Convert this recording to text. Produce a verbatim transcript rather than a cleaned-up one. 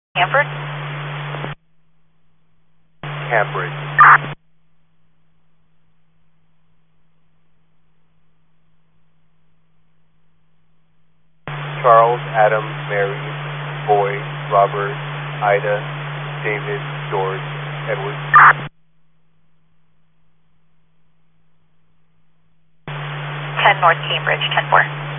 Hanford? Cambridge. Charles, Adam, Mary, Boy, Robert, Ida, David, George, Edward. ten North Cambridge, ten four.